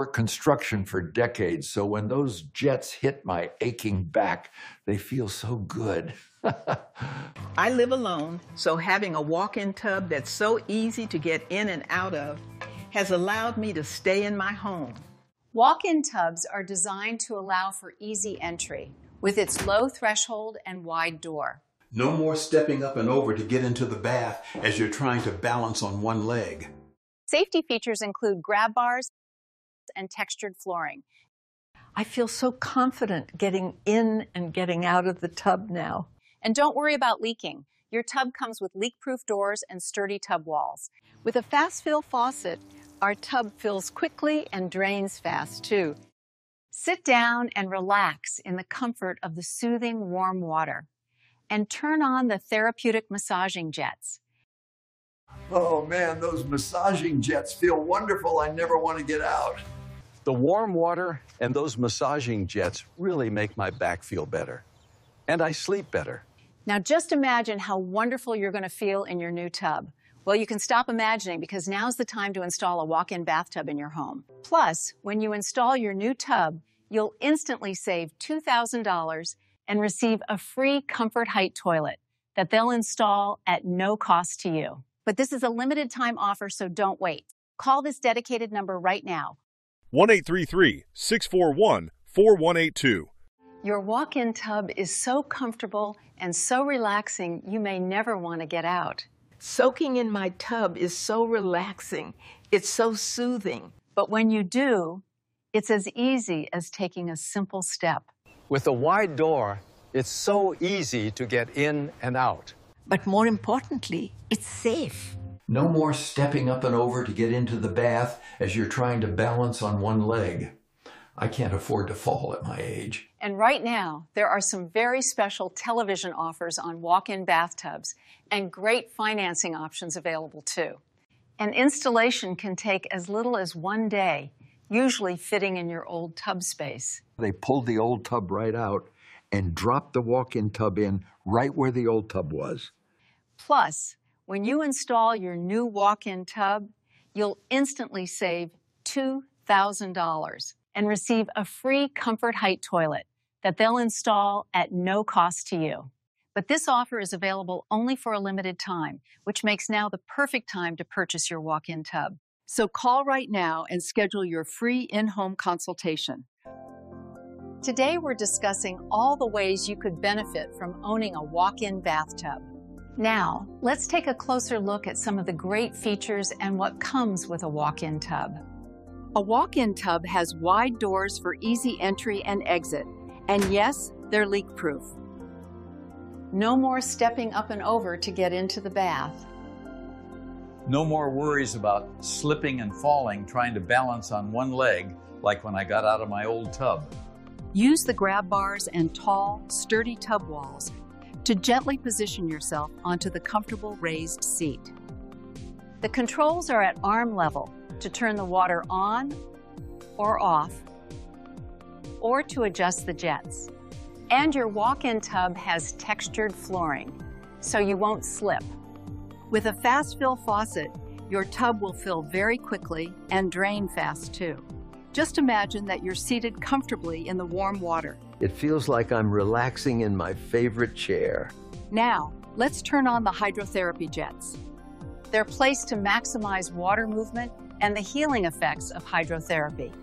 construction for decades, so when those jets hit my aching back, they feel so good. I live alone, so having a walk-in tub that's so easy to get in and out of has allowed me to stay in my home. Walk-in tubs are designed to allow for easy entry with its low threshold and wide door. No more stepping up and over to get into the bath as you're trying to balance on one leg. Safety features include grab bars and textured flooring. I feel so confident getting in and getting out of the tub now. And don't worry about leaking. Your tub comes with leak-proof doors and sturdy tub walls. With a fast fill faucet, our tub fills quickly and drains fast too. Sit down and relax in the comfort of the soothing warm water. And turn on the therapeutic massaging jets. Oh man, those massaging jets feel wonderful. I never want to get out. The warm water and those massaging jets really make my back feel better. And I sleep better. Now just imagine how wonderful you're going to feel in your new tub. Well, you can stop imagining because now's the time to install a walk-in bathtub in your home. Plus, when you install your new tub, you'll instantly save $2,000 and receive a free Comfort Height toilet that they'll install at no cost to you. But this is a limited time offer, so don't wait. Call this dedicated number right now. 1-833-641-4182. Your walk-in tub is so comfortable and so relaxing, you may never want to get out. Soaking in my tub is so relaxing. It's so soothing. But when you do, it's as easy as taking a simple step. With a wide door, it's so easy to get in and out. But more importantly, it's safe. No more stepping up and over to get into the bath as you're trying to balance on one leg. I can't afford to fall at my age. And right now, there are some very special television offers on walk-in bathtubs and great financing options available too. An installation can take as little as 1 day, usually fitting in your old tub space. They pulled the old tub right out and dropped the walk-in tub in right where the old tub was. Plus, when you install your new walk-in tub, you'll instantly save $2,000 and receive a free Comfort Height toilet that they'll install at no cost to you. But this offer is available only for a limited time, which makes now the perfect time to purchase your walk-in tub. So call right now and schedule your free in-home consultation. Today we're discussing all the ways you could benefit from owning a walk-in bathtub. Now, let's take a closer look at some of the great features and what comes with a walk-in tub. A walk-in tub has wide doors for easy entry and exit. And yes, they're leak-proof. No more stepping up and over to get into the bath. No more worries about slipping and falling trying to balance on one leg like when I got out of my old tub. Use the grab bars and tall, sturdy tub walls to gently position yourself onto the comfortable raised seat. The controls are at arm level to turn the water on or off, or to adjust the jets. And your walk-in tub has textured flooring, so you won't slip. With a fast fill faucet, your tub will fill very quickly and drain fast too. Just imagine that you're seated comfortably in the warm water. It feels like I'm relaxing in my favorite chair. Now, let's turn on the hydrotherapy jets. They're placed to maximize water movement and the healing effects of hydrotherapy.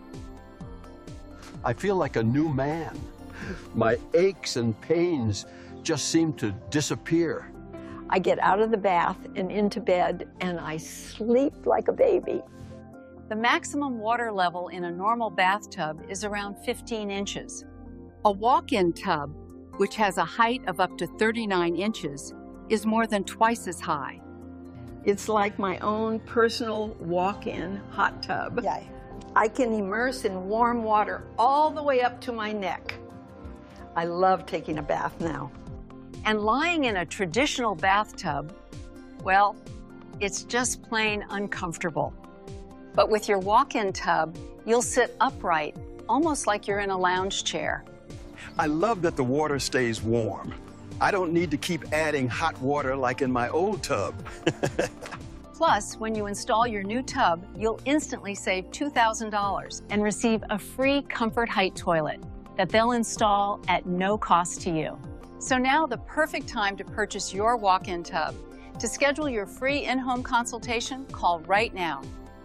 I feel like a new man. My aches and pains just seem to disappear. I get out of the bath and into bed, and I sleep like a baby. The maximum water level in a normal bathtub is around 15 inches. A walk-in tub, which has a height of up to 39 inches, is more than twice as high. It's like my own personal walk-in hot tub. Yeah. I can immerse in warm water all the way up to my neck. I love taking a bath now. And lying in a traditional bathtub, well, it's just plain uncomfortable. But with your walk-in tub, you'll sit upright, almost like you're in a lounge chair. I love that the water stays warm. I don't need to keep adding hot water like in my old tub. Plus, when you install your new tub, you'll instantly save $2,000 and receive a free Comfort Height toilet that they'll install at no cost to you. So now the perfect time to purchase your walk-in tub. To schedule your free in-home consultation, call right now.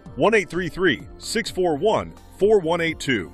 1-833-641-4182.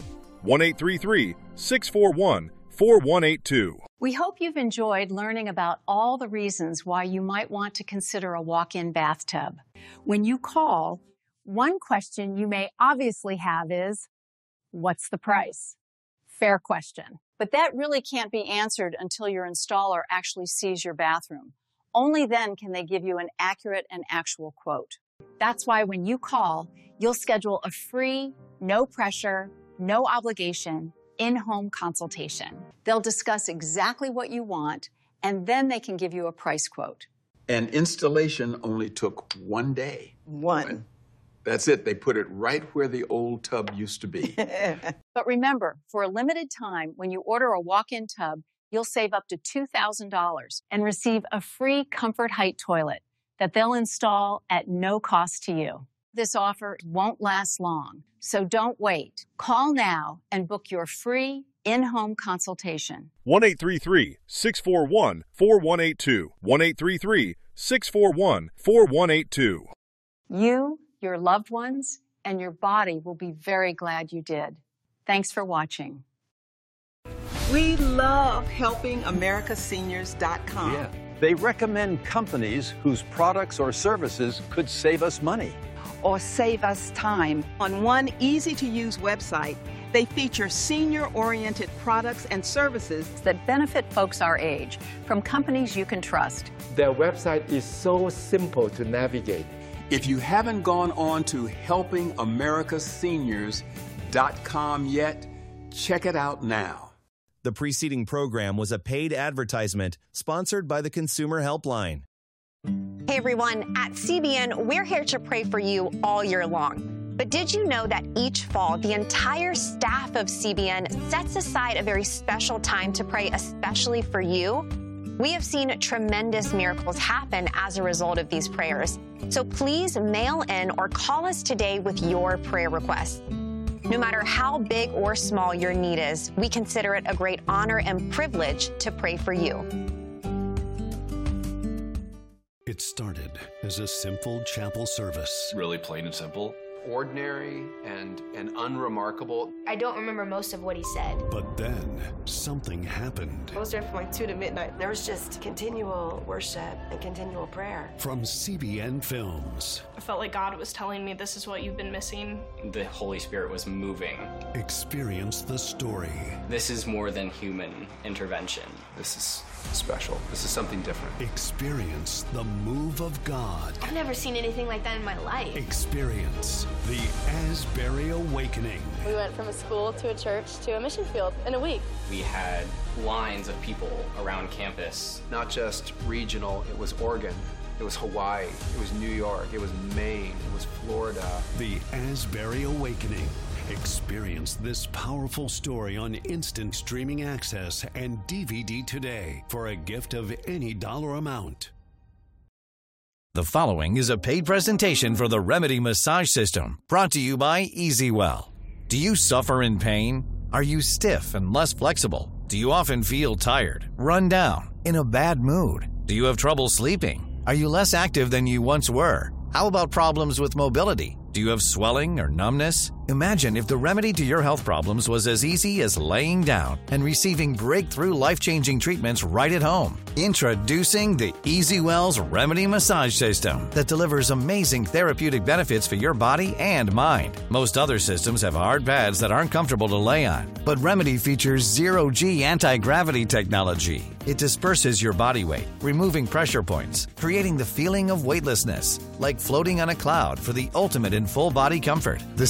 1-833-641-4182. We hope you've enjoyed learning about all the reasons why you might want to consider a walk-in bathtub. When you call, one question you may obviously have is, what's the price? Fair question. But that really can't be answered until your installer actually sees your bathroom. Only then can they give you an accurate and actual quote. That's why when you call, you'll schedule a free, no pressure, no obligation, in-home consultation. They'll discuss exactly what you want, and then they can give you a price quote. And installation only took 1 day. One. That's it. They put it right where the old tub used to be. But remember, for a limited time, when you order a walk-in tub, you'll save up to $2,000 and receive a free Comfort Height toilet that they'll install at no cost to you. This offer won't last long, so don't wait. Call now and book your free in-home consultation. 1-833-641-4182. 1-833-641-4182. You, your loved ones, and your body will be very glad you did. Thanks for watching. We love helping AmericasSeniors.com. Yeah. They recommend companies whose products or services could save us money. Or save us time. On one easy-to-use website, they feature senior-oriented products and services that benefit folks our age from companies you can trust. Their website is so simple to navigate. If you haven't gone on to helpingamericaseniors.com yet, check it out now. The preceding program was a paid advertisement sponsored by the Consumer Helpline. Hey everyone, at CBN, we're here to pray for you all year long. But did you know that each fall, the entire staff of CBN sets aside a very special time to pray especially for you? We have seen tremendous miracles happen as a result of these prayers. So please mail in or call us today with your prayer requests. No matter how big or small your need is, we consider it a great honor and privilege to pray for you. It started as a simple chapel service. Really plain and simple. Ordinary and unremarkable. I don't remember most of what he said. But then something happened. I was there from like 2 to midnight. There was just continual worship and continual prayer. From CBN Films. I felt like God was telling me this is what you've been missing. The Holy Spirit was moving. Experience the story. This is more than human intervention. This is special. This is something different. Experience the move of God. I've never seen anything like that in my life. Experience the Asbury Awakening. We went from a school to a church to a mission field in a week. We had lines of people around campus. Not just regional, it was Oregon. It was Hawaii. It was New York. It was Maine. It was Florida. The Asbury Awakening. Experience this powerful story on instant streaming access and DVD today for a gift of any dollar amount. The following is a paid presentation for the Remedy Massage System, brought to you by EasyWell. Do you suffer in pain? Are you stiff and less flexible? Do you often feel tired, run down, in a bad mood? Do you have trouble sleeping? Are you less active than you once were? How about problems with mobility? Do you have swelling or numbness? Imagine if the remedy to your health problems was as easy as laying down and receiving breakthrough life-changing treatments right at home. Introducing the EasyWell's Remedy Massage System that delivers amazing therapeutic benefits for your body and mind. Most other systems have hard pads that aren't comfortable to lay on, but Remedy features zero-G anti-gravity technology. It disperses your body weight, removing pressure points, creating the feeling of weightlessness, like floating on a cloud for the ultimate in full body comfort. The secret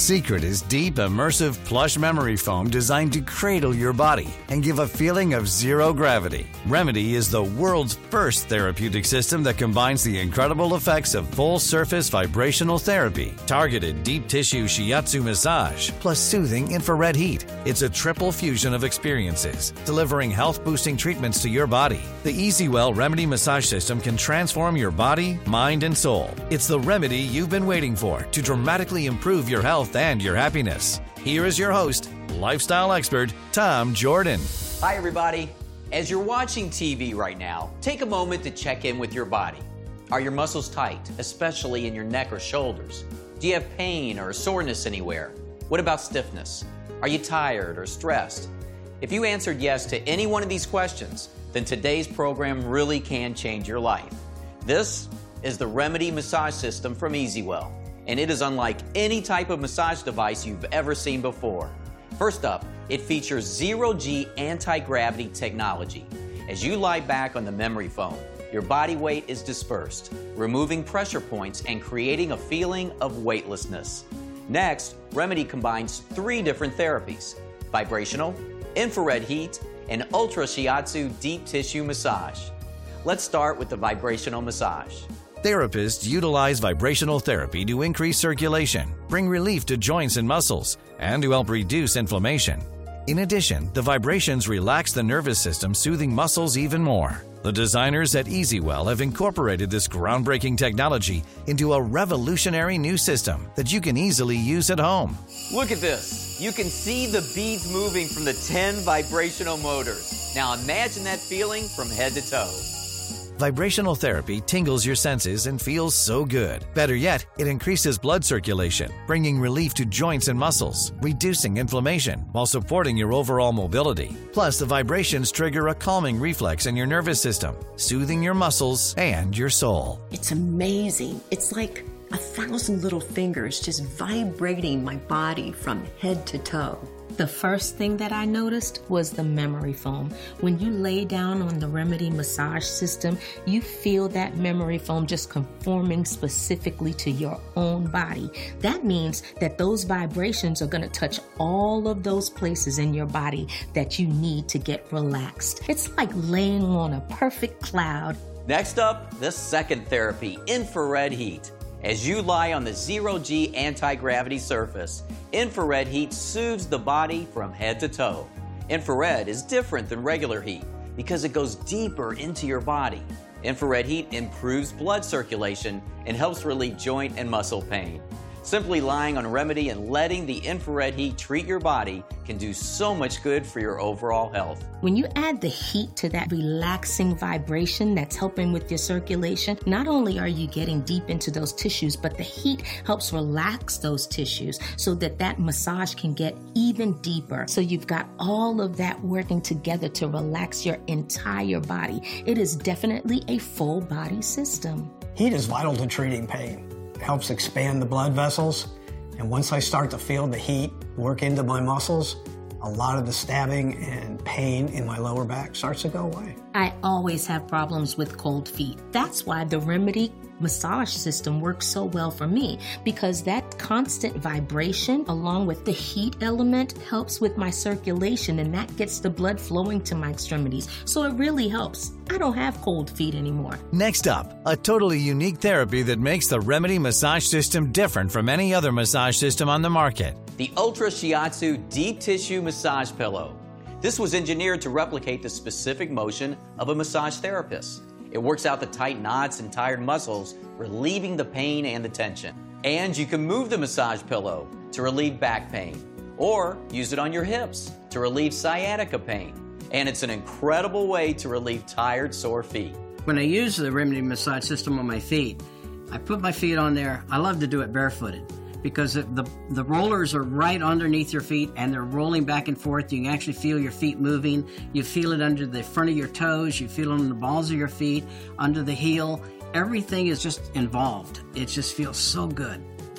is deep, immersive plush memory foam designed to cradle your body and give a feeling of zero gravity. Remedy is the world's first therapeutic system that combines the incredible effects of full-surface vibrational therapy, targeted deep tissue shiatsu massage, plus soothing infrared heat. It's a triple fusion of experiences, delivering health-boosting treatments to your body. The EasyWell Remedy Massage System can transform your body, mind, and soul. It's the remedy you've been waiting for to dramatically improve your health and your happiness. Here is your host, lifestyle expert, Tom Jordan. Hi, everybody. As you're watching TV right now, take a moment to check in with your body. Are your muscles tight, especially in your neck or shoulders? Do you have pain or soreness anywhere? What about stiffness? Are you tired or stressed? If you answered yes to any one of these questions, then today's program really can change your life. This is the Remedy Massage System from EasyWell, and it is unlike any type of massage device you've ever seen before. First up, it features zero-G anti-gravity technology. As you lie back on the memory foam, your body weight is dispersed, removing pressure points and creating a feeling of weightlessness. Next, Remedy combines 3 different therapies: vibrational, infrared heat, and ultra shiatsu deep tissue massage. Let's start with the vibrational massage. Therapists utilize vibrational therapy to increase circulation, bring relief to joints and muscles, and to help reduce inflammation. In addition, the vibrations relax the nervous system, soothing muscles even more. The designers at EasyWell have incorporated this groundbreaking technology into a revolutionary new system that you can easily use at home. Look at this. You can see the beads moving from the 10 vibrational motors. Now imagine that feeling from head to toe. Vibrational therapy tingles your senses and feels so good. Better yet, it increases blood circulation, bringing relief to joints and muscles, reducing inflammation while supporting your overall mobility. Plus, the vibrations trigger a calming reflex in your nervous system, soothing your muscles and your soul. It's amazing. It's like 1,000 little fingers just vibrating my body from head to toe. The first thing that I noticed was the memory foam. When you lay down on the Remedy Massage System, you feel that memory foam just conforming specifically to your own body. That means that those vibrations are going to touch all of those places in your body that you need to get relaxed. It's like laying on a perfect cloud. Next up, the second therapy, infrared heat. As you lie on the zero-G anti-gravity surface, infrared heat soothes the body from head to toe. Infrared is different than regular heat because it goes deeper into your body. Infrared heat improves blood circulation and helps relieve joint and muscle pain. Simply lying on Remedy and letting the infrared heat treat your body can do so much good for your overall health. When you add the heat to that relaxing vibration that's helping with your circulation, not only are you getting deep into those tissues, but the heat helps relax those tissues so that that massage can get even deeper. So you've got all of that working together to relax your entire body. It is definitely a full body system. Heat is vital to treating pain. It helps expand the blood vessels, and once I start to feel the heat work into my muscles, a lot of the stabbing and pain in my lower back starts to go away. I always have problems with cold feet. That's why the Remedy Massage System works so well for me, because that constant vibration along with the heat element helps with my circulation, and that gets the blood flowing to my extremities. So it really helps. I don't have cold feet anymore. Next up, a totally unique therapy that makes the Remedy Massage System different from any other massage system on the market. The Ultra Shiatsu Deep Tissue Massage Pillow. This was engineered to replicate the specific motion of a massage therapist. It works out the tight knots and tired muscles, relieving the pain and the tension. And you can move the massage pillow to relieve back pain, or use it on your hips to relieve sciatica pain. And it's an incredible way to relieve tired, sore feet. When I use the Remedy Massage System on my feet, I put my feet on there. I love to do it barefooted, because the rollers are right underneath your feet and they're rolling back and forth. You can actually feel your feet moving. You feel it under the front of your toes. You feel it on the balls of your feet, under the heel. Everything is just involved. It just feels so good.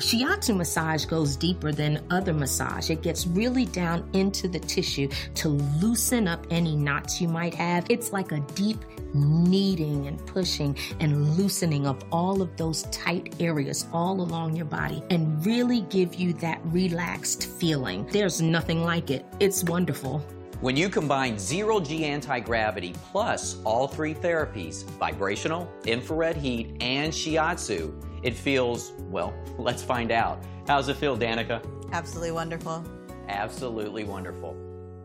Shiatsu massage goes deeper than other massage. It gets really down into the tissue to loosen up any knots you might have. It's like a deep kneading and pushing and loosening of all of those tight areas all along your body and really give you that relaxed feeling. There's nothing like it. It's wonderful. When you combine zero-G anti-gravity plus all three therapies, vibrational, infrared heat, and shiatsu, it feels, well, let's find out. How's it feel, Danica? Absolutely wonderful. Absolutely wonderful.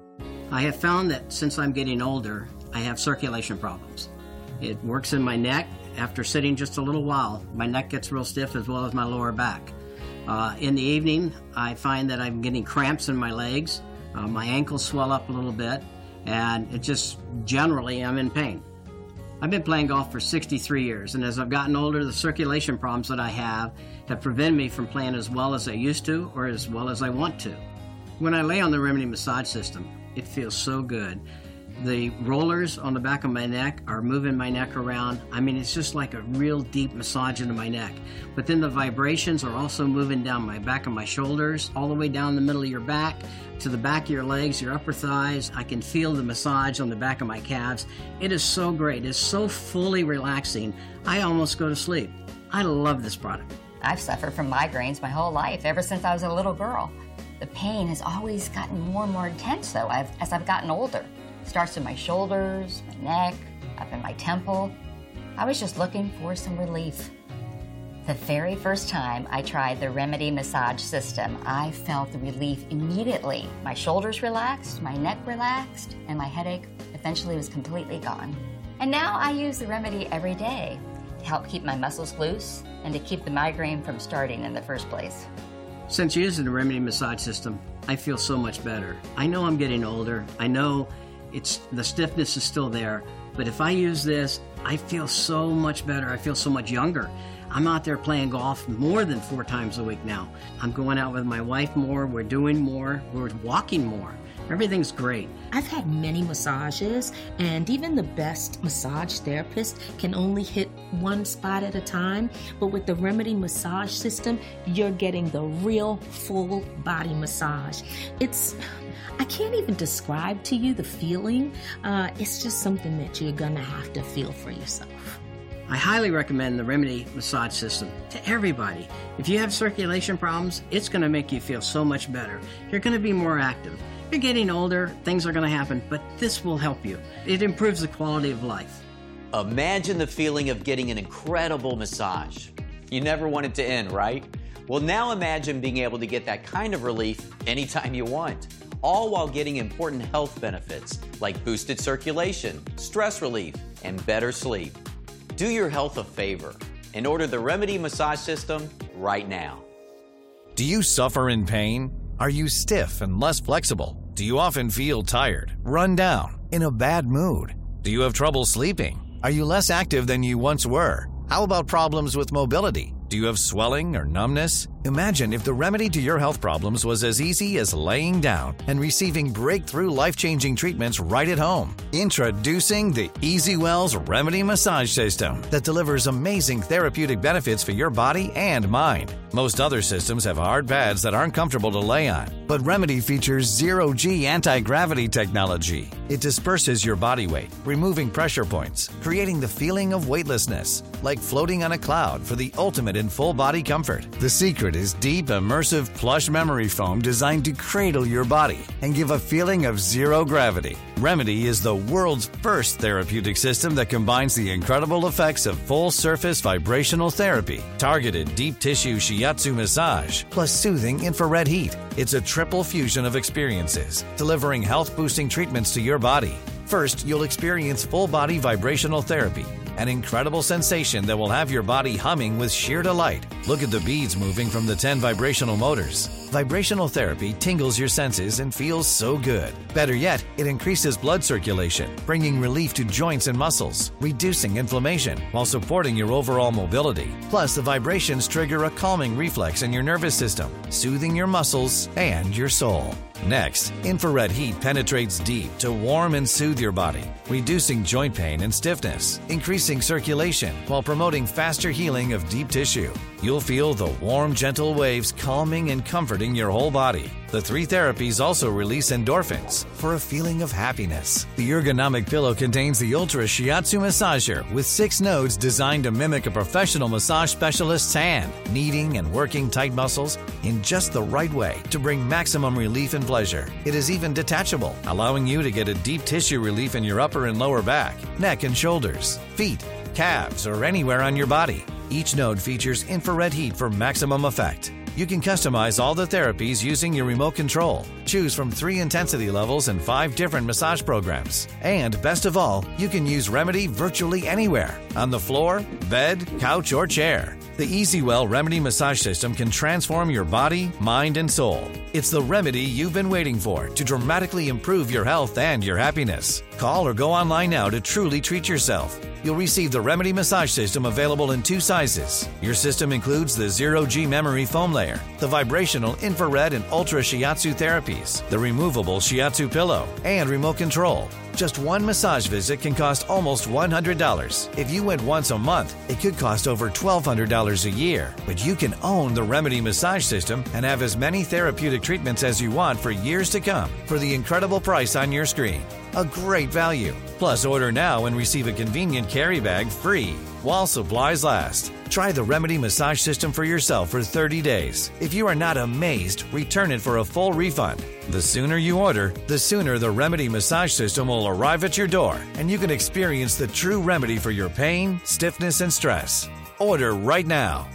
I have found that since I'm getting older, I have circulation problems. It works in my neck. After sitting just a little while, my neck gets real stiff as well as my lower back. In the evening, I find that I'm getting cramps in my legs. My ankles swell up a little bit, and it just generally I'm in pain. I've been playing golf for 63 years, and as I've gotten older, the circulation problems that I have prevented me from playing as well as I used to or as well as I want to. When I lay on the Remedy massage system, it feels so good. The rollers on the back of my neck are moving my neck around. I mean, it's just like a real deep massage into my neck. But then the vibrations are also moving down my back of my shoulders, all the way down the middle of your back, to the back of your legs, your upper thighs. I can feel the massage on the back of my calves. It is so great. It's so fully relaxing. I almost go to sleep. I love this product. I've suffered from migraines my whole life, ever since I was a little girl. The pain has always gotten more and more intense, though, as I've gotten older. It starts in my shoulders, my neck, up in my temple. I was just looking for some relief. The very first time I tried the Remedy massage system, I felt the relief immediately. My shoulders relaxed, my neck relaxed, and my headache eventually was completely gone. And now I use the Remedy every day to help keep my muscles loose and to keep the migraine from starting in the first place. Since using the Remedy massage system, I feel so much better. I know I'm getting older. I know the stiffness is still there, but if I use this, I feel so much better. I feel so much younger. I'm out there playing golf more than 4 times a week now. I'm going out with my wife more. We're doing more. We're walking more. Everything's great. I've had many massages, and even the best massage therapist can only hit one spot at a time. But with the Remedy massage system, you're getting the real full body massage. I can't even describe to you the feeling. It's just something that you're gonna have to feel for yourself. I highly recommend the Remedy massage system to everybody. If you have circulation problems, it's gonna make you feel so much better. You're gonna be more active. You're getting older, things are gonna happen, but this will help you. It improves the quality of life. Imagine the feeling of getting an incredible massage. You never want it to end, right? Well, now imagine being able to get that kind of relief anytime you want, all while getting important health benefits like boosted circulation, stress relief, and better sleep. Do your health a favor and order the Remedy massage system right now. Do you suffer in pain? Are you stiff and less flexible? Do you often feel tired, run down, in a bad mood? Do you have trouble sleeping? Are you less active than you once were? How about problems with mobility? Do you have swelling or numbness? Imagine if the remedy to your health problems was as easy as laying down and receiving breakthrough life-changing treatments right at home. Introducing the EasyWell's Remedy Massage System that delivers amazing therapeutic benefits for your body and mind. Most other systems have hard pads that aren't comfortable to lay on, but Remedy features zero-G anti-gravity technology. It disperses your body weight, removing pressure points, creating the feeling of weightlessness, like floating on a cloud for the ultimate in full body comfort. The secret is deep, immersive plush memory foam designed to cradle your body and give a feeling of zero gravity. Remedy is the world's first therapeutic system that combines the incredible effects of full surface vibrational therapy, targeted deep tissue shiatsu massage, plus soothing infrared heat. It's a triple fusion of experiences, delivering health-boosting treatments to your body. First, you'll experience full-body vibrational therapy, an incredible sensation that will have your body humming with sheer delight. Look at the beads moving from the 10 vibrational motors. Vibrational therapy tingles your senses and feels so good. Better yet, it increases blood circulation, bringing relief to joints and muscles, reducing inflammation while supporting your overall mobility. Plus, the vibrations trigger a calming reflex in your nervous system, soothing your muscles and your soul. Next, infrared heat penetrates deep to warm and soothe your body, reducing joint pain and stiffness, increasing circulation while promoting faster healing of deep tissue. You'll feel the warm, gentle waves calming and comforting your whole body. The 3 therapies also release endorphins for a feeling of happiness. The ergonomic pillow contains the Ultra Shiatsu Massager with 6 nodes designed to mimic a professional massage specialist's hand, kneading and working tight muscles in just the right way to bring maximum relief and pleasure. It is even detachable, allowing you to get a deep tissue relief in your upper and lower back, neck and shoulders, feet, calves, or anywhere on your body. Each node features infrared heat for maximum effect. You can customize all the therapies using your remote control. Choose from 3 intensity levels and 5 different massage programs. And best of all, you can use Remedy virtually anywhere, on the floor, bed, couch, or chair. The EasyWell Remedy Massage System can transform your body, mind, and soul. It's the remedy you've been waiting for to dramatically improve your health and your happiness. Call or go online now to truly treat yourself. You'll receive the Remedy Massage System available in 2 sizes. Your system includes the Zero-G memory foam layer, the vibrational infrared and ultra shiatsu therapies, the removable shiatsu pillow, and remote control. Just 1 massage visit can cost almost $100. If you went once a month, it could cost over $1,200 a year. But you can own the Remedy Massage System and have as many therapeutic treatments as you want for years to come for the incredible price on your screen. A great value. Plus, order now and receive a convenient carry bag free while supplies last. Try the Remedy Massage System for yourself for 30 days. If you are not amazed, return it for a full refund. The sooner you order, the sooner the Remedy Massage System will arrive at your door, and you can experience the true remedy for your pain, stiffness, and stress. Order right now.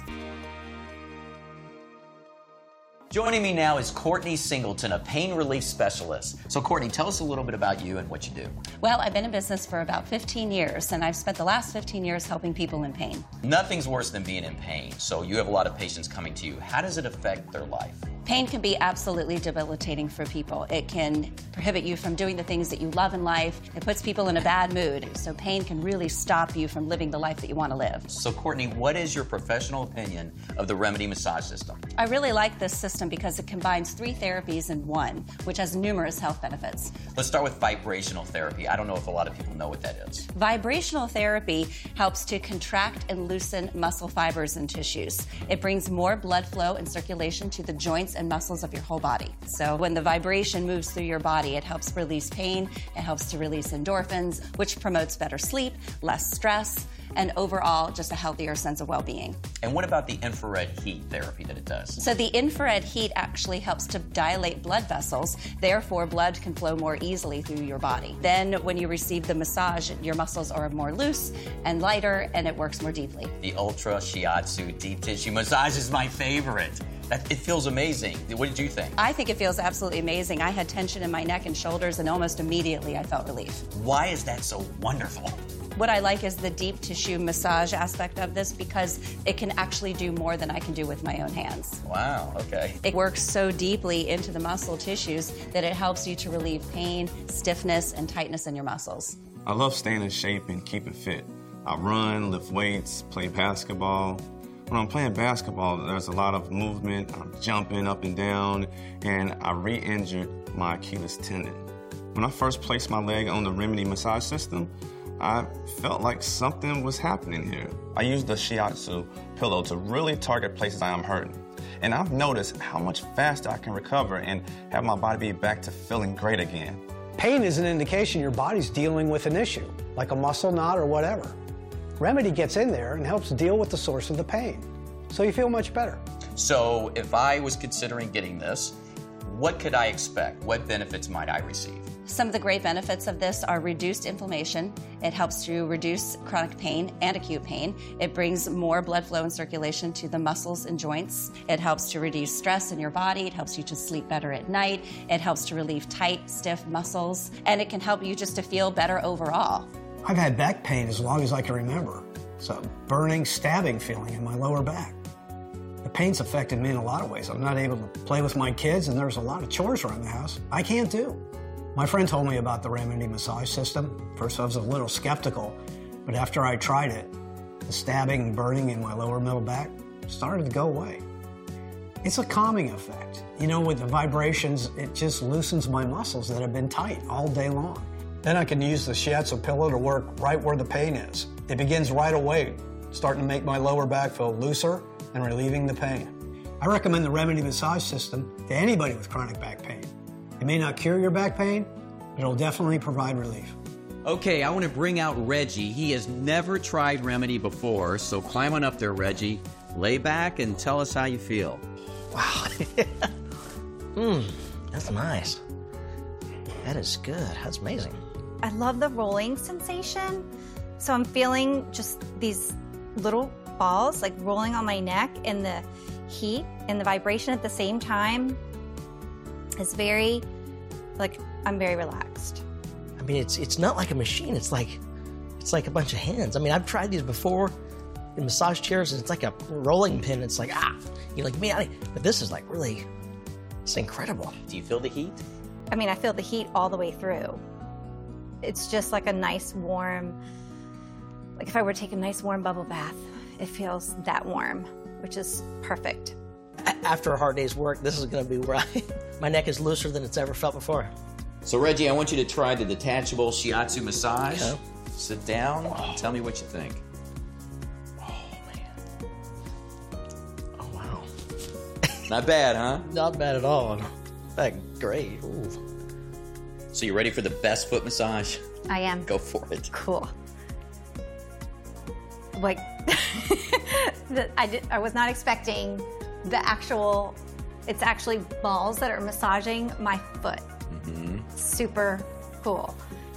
Joining me now is Courtney Singleton, a pain relief specialist. So Courtney, tell us a little bit about you and what you do. Well, I've been in business for about 15 years, and I've spent the last 15 years helping people in pain. Nothing's worse than being in pain, so you have a lot of patients coming to you. How does it affect their life? Pain can be absolutely debilitating for people. It can prohibit you from doing the things that you love in life. It puts people in a bad mood. So pain can really stop you from living the life that you want to live. So Courtney, what is your professional opinion of the Remedy Massage System? I really like this system because it combines 3 therapies in one, which has numerous health benefits. Let's start with vibrational therapy. I don't know if a lot of people know what that is. Vibrational therapy helps to contract and loosen muscle fibers and tissues. It brings more blood flow and circulation to the joints and muscles of your whole body. So when the vibration moves through your body, it helps release pain, it helps to release endorphins, which promotes better sleep, less stress, and overall just a healthier sense of well-being. And what about the infrared heat therapy that it does? So the infrared heat actually helps to dilate blood vessels, therefore blood can flow more easily through your body. Then when you receive the massage, your muscles are more loose and lighter, and it works more deeply. The Ultra Shiatsu Deep Tissue Massage is my favorite. It feels amazing. What did you think? I think it feels absolutely amazing. I had tension in my neck and shoulders, and almost immediately I felt relief. Why is that so wonderful? What I like is the deep tissue massage aspect of this because it can actually do more than I can do with my own hands. Wow, okay. It works so deeply into the muscle tissues that it helps you to relieve pain, stiffness, and tightness in your muscles. I love staying in shape and keeping fit. I run, lift weights, play basketball. When I'm playing basketball, there's a lot of movement. I'm jumping up and down, and I re-injured my Achilles tendon. When I first placed my leg on the Remedy Massage System, I felt like something was happening here. I used the shiatsu pillow to really target places I am hurting. And I've noticed how much faster I can recover and have my body be back to feeling great again. Pain is an indication your body's dealing with an issue, like a muscle knot or whatever. Remedy gets in there and helps deal with the source of the pain, so you feel much better. So if I was considering getting this, what could I expect? What benefits might I receive? Some of the great benefits of this are reduced inflammation. It helps to reduce chronic pain and acute pain. It brings more blood flow and circulation to the muscles and joints. It helps to reduce stress in your body. It helps you to sleep better at night. It helps to relieve tight, stiff muscles. And it can help you just to feel better overall. I've had back pain as long as I can remember. It's a burning, stabbing feeling in my lower back. The pain's affected me in a lot of ways. I'm not able to play with my kids, and there's a lot of chores around the house I can't do. My friend told me about the Remedy Massage System. First, I was a little skeptical, but after I tried it, the stabbing and burning in my lower middle back started to go away. It's a calming effect. You know, with the vibrations, it just loosens my muscles that have been tight all day long. Then I can use the shiatsu pillow to work right where the pain is. It begins right away starting to make my lower back feel looser and relieving the pain. I recommend the Remedy Massage System to anybody with chronic back pain. It may not cure your back pain, but it'll definitely provide relief. Okay, I want to bring out Reggie. He has never tried Remedy before, so climb on up there, Reggie. Lay back and tell us how you feel. Wow. That's nice. That is good. That's amazing. I love the rolling sensation. So I'm feeling just these little balls like rolling on my neck, and the heat and the vibration at the same time is very, like, I'm very relaxed. I mean, it's not like a machine. It's like a bunch of hands. I mean, I've tried these before in massage chairs, and it's like a rolling pin. It's like, you're like, man, but this is like really, it's incredible. Do you feel the heat? I mean, I feel the heat all the way through. It's just like a nice warm, like if I were to take a nice warm bubble bath, it feels that warm, which is perfect. After a hard day's work, this is going to be where my neck is looser than it's ever felt before. So, Reggie, I want you to try the detachable shiatsu massage. Okay. Sit down. Tell me what you think. Not bad, huh? Not bad at all. Great. Ooh. So you ready for the best foot massage? I am. Go for it. Cool. Like, I was not expecting the actual, it's actually balls that are massaging my foot. Mm-hmm. Super cool.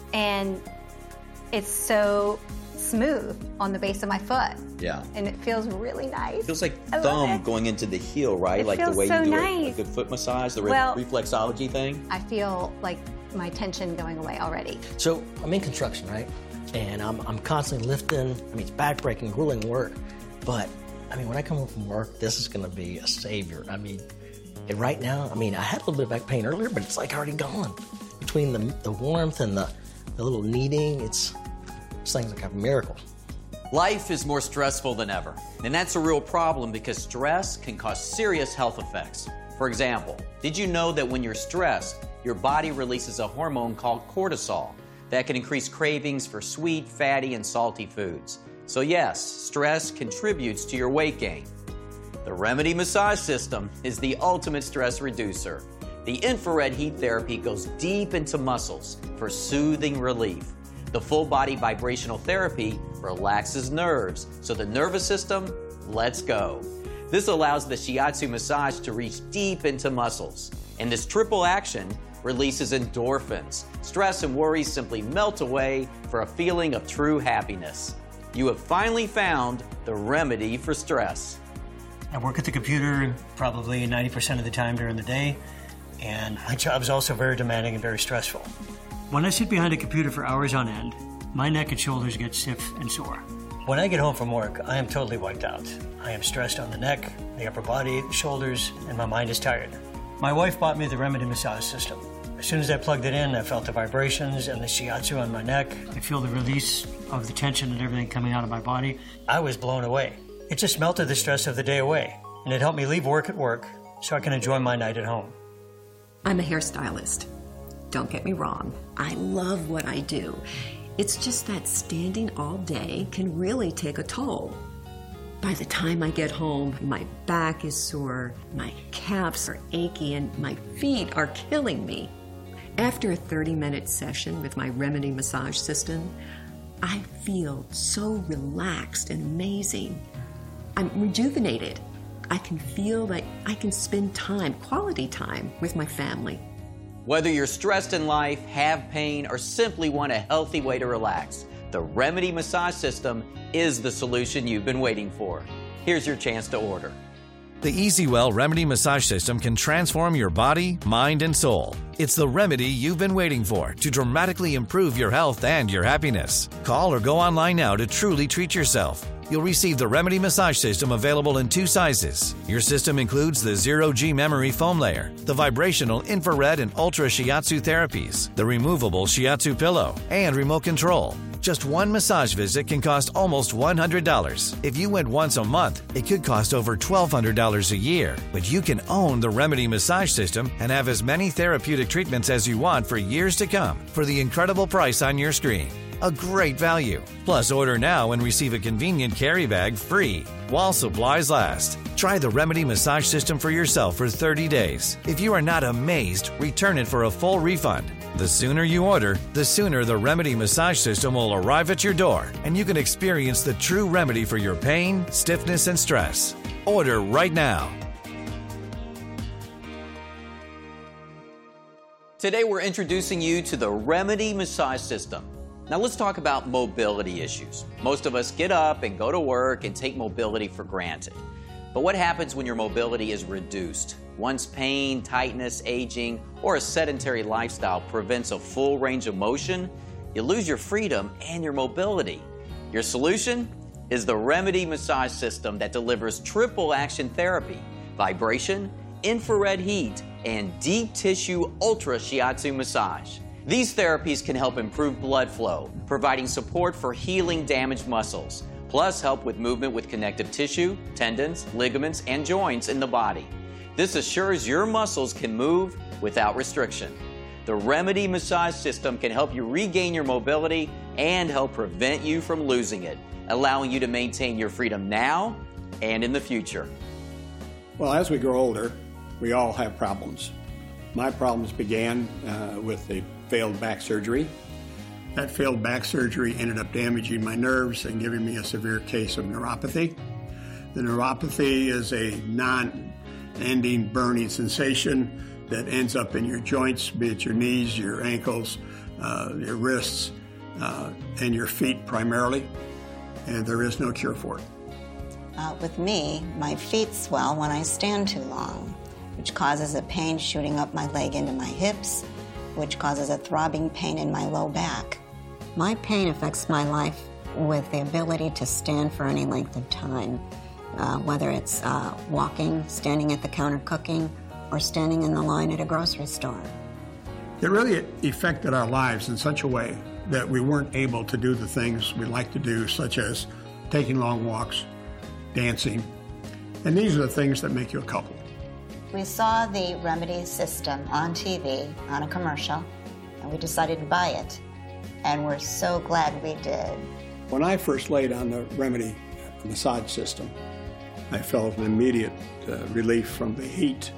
And it's so smooth on the base of my foot. Yeah. And it feels really nice. It feels like thumb going into the heel, right? It like feels the way so you do nice. a good foot massage, the reflexology thing. I feel like my tension going away already. So I'm in construction, right? And I'm constantly lifting. I mean, it's backbreaking, grueling work. But I mean, when I come home from work, this is going to be a savior. I mean, and right now, I mean, I had a little bit of back pain earlier, but it's like already gone. Between the warmth and the little kneading, it's like a miracle. Life is more stressful than ever, and that's a real problem because stress can cause serious health effects. For example, did you know that when you're stressed, your body releases a hormone called cortisol that can increase cravings for sweet, fatty, and salty foods? So yes, stress contributes to your weight gain. The Remedy Massage System is the ultimate stress reducer. The infrared heat therapy goes deep into muscles for soothing relief. The full body vibrational therapy relaxes nerves, so the nervous system lets go. This allows the shiatsu massage to reach deep into muscles. And this triple action releases endorphins. Stress and worries simply melt away for a feeling of true happiness. You have finally found the remedy for stress. I work at the computer probably 90% of the time during the day, and my job is also very demanding and very stressful. When I sit behind a computer for hours on end, my neck and shoulders get stiff and sore. When I get home from work, I am totally wiped out. I am stressed on the neck, the upper body, the shoulders, and my mind is tired. My wife bought me the Remedy Massage System. As soon as I plugged it in, I felt the vibrations and the shiatsu on my neck. I feel the release of the tension and everything coming out of my body. I was blown away. It just melted the stress of the day away, and it helped me leave work at work so I can enjoy my night at home. I'm a hairstylist. Don't get me wrong, I love what I do. It's just that standing all day can really take a toll. By the time I get home, my back is sore, my calves are achy, and my feet are killing me. After a 30-minute session with my Remedy Massage System, I feel so relaxed and amazing. I'm rejuvenated. I can feel like I can spend time, quality time, with my family. Whether you're stressed in life, have pain, or simply want a healthy way to relax, the Remedy Massage System is the solution you've been waiting for. Here's your chance to order. The EasyWell Remedy Massage System can transform your body, mind, and soul. It's the remedy you've been waiting for to dramatically improve your health and your happiness. Call or go online now to truly treat yourself. You'll receive the Remedy Massage System available in 2 sizes. Your system includes the Zero-G memory foam layer, the vibrational infrared and ultra shiatsu therapies, the removable shiatsu pillow, and remote control. Just one massage visit can cost almost $100. If you went once a month, it could cost over $1,200 a year. But you can own the Remedy Massage System and have as many therapeutic treatments as you want for years to come for the incredible price on your screen. A great value. Plus, order now and receive a convenient carry bag free while supplies last. Try the Remedy massage system for yourself for 30 days. If you are not amazed, return it for a full refund. The sooner you order, the sooner the Remedy massage system will arrive at your door, and you can experience the true remedy for your pain, stiffness, and stress. Order right now. Today we're introducing you to the Remedy massage system. Now let's talk about mobility issues. Most of us get up and go to work and take mobility for granted. But what happens when your mobility is reduced? Once pain, tightness, aging, or a sedentary lifestyle prevents a full range of motion, you lose your freedom and your mobility. Your solution is the Remedy massage system that delivers triple action therapy, vibration, infrared heat, and deep tissue ultra shiatsu massage. These therapies can help improve blood flow, providing support for healing damaged muscles, plus help with movement with connective tissue, tendons, ligaments, and joints in the body. This assures your muscles can move without restriction. The Remedy massage system can help you regain your mobility and help prevent you from losing it, allowing you to maintain your freedom now and in the future. Well, as we grow older, we all have problems. My problems began with a failed back surgery. That failed back surgery ended up damaging my nerves and giving me a severe case of neuropathy. The neuropathy is a non-ending burning sensation that ends up in your joints, be it your knees, your ankles, your wrists, and your feet primarily, and there is no cure for it. With me, my feet swell when I stand too long, which causes a pain shooting up my leg into my hips, which causes a throbbing pain in my low back. My pain affects my life with the ability to stand for any length of time, whether it's walking, standing at the counter cooking, or standing in the line at a grocery store. It really affected our lives in such a way that we weren't able to do the things we like to do, such as taking long walks, dancing, and these are the things that make you a couple. We saw the Remedy system on TV, on a commercial, and we decided to buy it. And we're so glad we did. When I first laid on the Remedy massage system, I felt an immediate relief from the heat.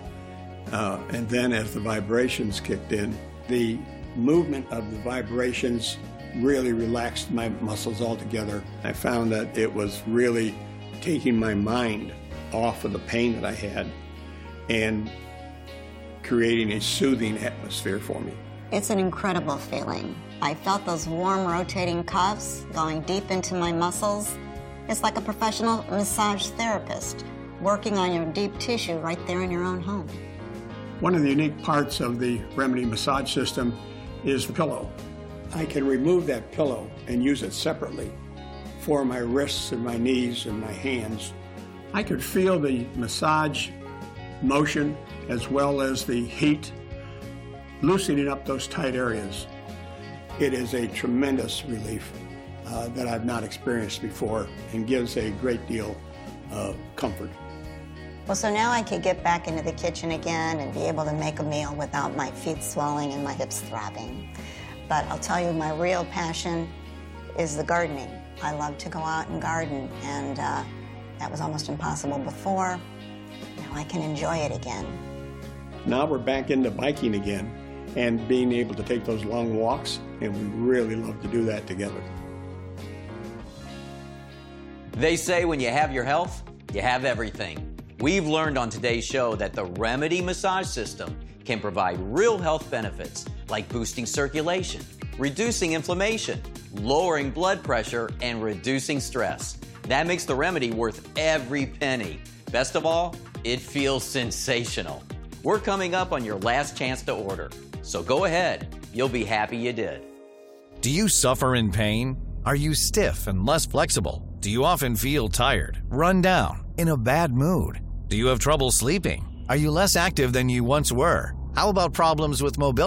And then as the vibrations kicked in, the movement of the vibrations really relaxed my muscles altogether. I found that it was really taking my mind off of the pain that I had and creating a soothing atmosphere for me. It's an incredible feeling. I felt those warm rotating cuffs going deep into my muscles. It's like a professional massage therapist working on your deep tissue right there in your own home. One of the unique parts of the Remedy massage system is the pillow. I can remove that pillow and use it separately for my wrists and my knees and my hands. I could feel the massage motion as well as the heat loosening up those tight areas. It is a tremendous relief that I've not experienced before and gives a great deal of comfort. Well, so now I could get back into the kitchen again and be able to make a meal without my feet swelling and my hips throbbing. But I'll tell you, my real passion is the gardening. I love to go out and garden, and that was almost impossible before. Now I can enjoy it again. Now we're back into biking again and being able to take those long walks, and we really love to do that together. They say when you have your health, you have everything. We've learned on today's show that the Remedy massage system can provide real health benefits like boosting circulation, reducing inflammation, lowering blood pressure, and reducing stress. That makes the Remedy worth every penny. Best of all, it feels sensational. We're coming up on your last chance to order, so go ahead. You'll be happy you did. Do you suffer in pain? Are you stiff and less flexible? Do you often feel tired, run down, in a bad mood? Do you have trouble sleeping? Are you less active than you once were? How about problems with mobility?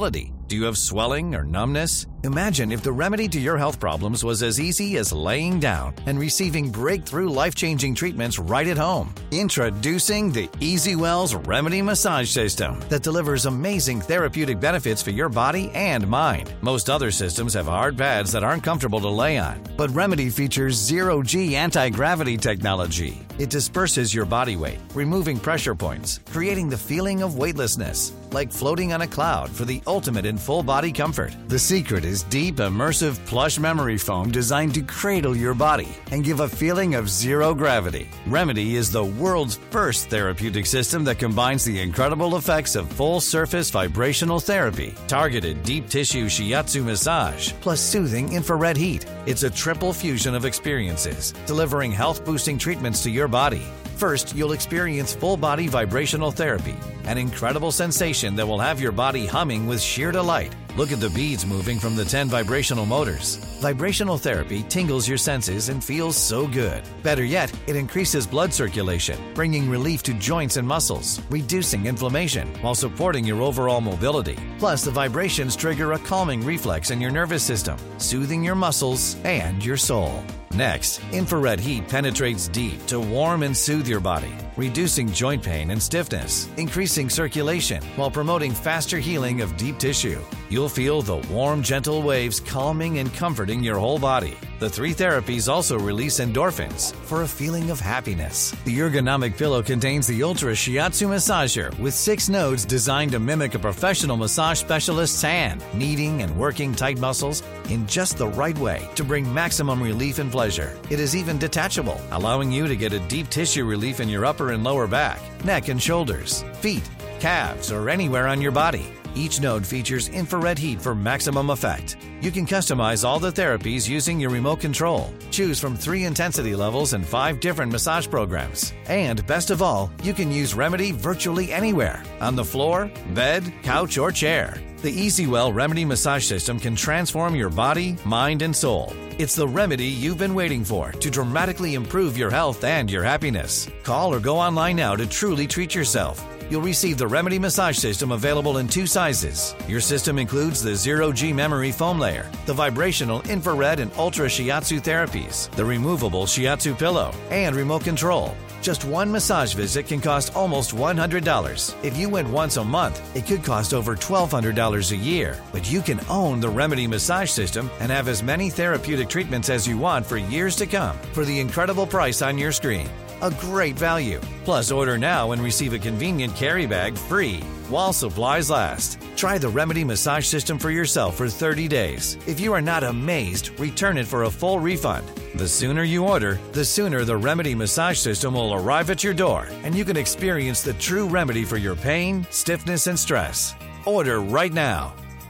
Do you have swelling or numbness? Imagine if the remedy to your health problems was as easy as laying down and receiving breakthrough life-changing treatments right at home. Introducing the EasyWell's Remedy Massage System that delivers amazing therapeutic benefits for your body and mind. Most other systems have hard pads that aren't comfortable to lay on, but Remedy features zero-G anti-gravity technology. It disperses your body weight, removing pressure points, creating the feeling of weightlessness, like floating on a cloud for the ultimate in full body comfort. The secret is deep, immersive plush memory foam designed to cradle your body and give a feeling of zero gravity. Remedy is the world's first therapeutic system that combines the incredible effects of full surface vibrational therapy, targeted deep tissue shiatsu massage, plus soothing infrared heat. It's a triple fusion of experiences, delivering health-boosting treatments to your body. First, you'll experience full-body vibrational therapy, an incredible sensation that will have your body humming with sheer delight. Look at the beads moving from the 10 vibrational motors. Vibrational therapy tingles your senses and feels so good. Better yet, it increases blood circulation, bringing relief to joints and muscles, reducing inflammation while supporting your overall mobility. Plus, the vibrations trigger a calming reflex in your nervous system, soothing your muscles and your soul. Next, infrared heat penetrates deep to warm and soothe your body, reducing joint pain and stiffness, increasing circulation while promoting faster healing of deep tissue. You'll feel the warm, gentle waves calming and comforting your whole body. The 3 therapies also release endorphins for a feeling of happiness. The ergonomic pillow contains the Ultra Shiatsu Massager with 6 nodes designed to mimic a professional massage specialist's hand, kneading and working tight muscles in just the right way to bring maximum relief and pleasure. It is even detachable, allowing you to get a deep tissue relief in your upper and lower back, neck and shoulders, feet, calves, or anywhere on your body. Each node features infrared heat for maximum effect. You can customize all the therapies using your remote control. Choose from 3 intensity levels and 5 different massage programs. And best of all, you can use Remedy virtually anywhere, on the floor, bed, couch, or chair. The EasyWell Remedy Massage System can transform your body, mind, and soul. It's the remedy you've been waiting for to dramatically improve your health and your happiness. Call or go online now to truly treat yourself. You'll receive the Remedy Massage System available in 2 sizes. Your system includes the zero-G memory foam layer, the vibrational infrared and ultra shiatsu therapies, the removable shiatsu pillow, and remote control. Just 1 massage visit can cost almost $100. If you went once a month, it could cost over $1,200 a year. But you can own the Remedy Massage System and have as many therapeutic treatments as you want for years to come for the incredible price on your screen. A great value. Plus, order now and receive a convenient carry bag free while supplies last. Try the Remedy Massage System for yourself for 30 days. If you are not amazed, return it for a full refund. The sooner you order, the sooner the Remedy Massage System will arrive at your door, and you can experience the true remedy for your pain, stiffness, and stress. Order right now.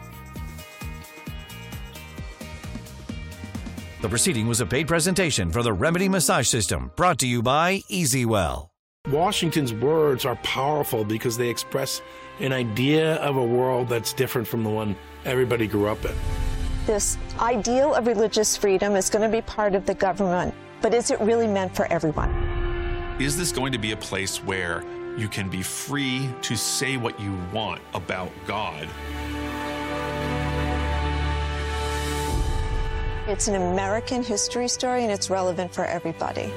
The proceeding was a paid presentation for the Remedy Massage System, brought to you by EasyWell. Washington's words are powerful because they express an idea of a world that's different from the one everybody grew up in. This ideal of religious freedom is going to be part of the government, but is it really meant for everyone? Is this going to be a place where you can be free to say what you want about God? It's an American history story, and it's relevant for everybody.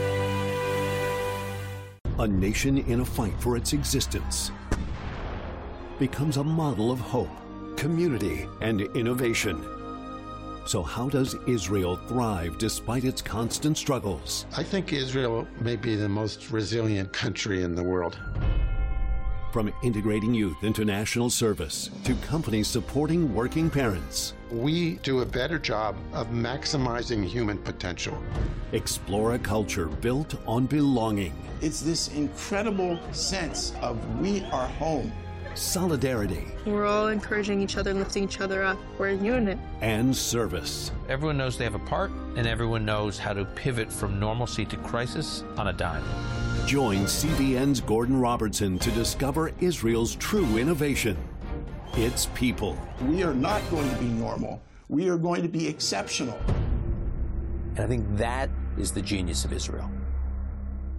A nation in a fight for its existence becomes a model of hope, community, and innovation. So how does Israel thrive despite its constant struggles? I think Israel may be the most resilient country in the world. From integrating youth into national service to companies supporting working parents. We do a better job of maximizing human potential. Explore a culture built on belonging. It's this incredible sense of we are home. Solidarity. We're all encouraging each other, lifting each other up. We're a unit. And service. Everyone knows they have a part, and everyone knows how to pivot from normalcy to crisis on a dime. Join CBN's Gordon Robertson to discover Israel's true innovation. Its people. We are not going to be normal. We are going to be exceptional. And I think that is the genius of Israel.